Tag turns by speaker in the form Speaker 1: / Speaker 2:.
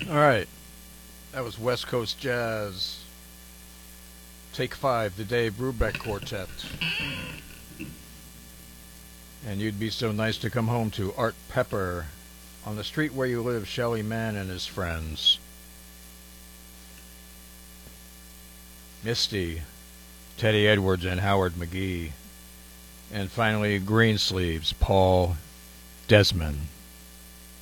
Speaker 1: All right, that was West Coast Jazz. Take 5, the Dave Brubeck Quartet. And You'd Be So Nice to Come Home to Art Pepper. On the Street Where You Live, Shelly Manne and His Friends. Misty, Teddy Edwards and Howard McGee. And finally, Greensleeves, Paul Desmond.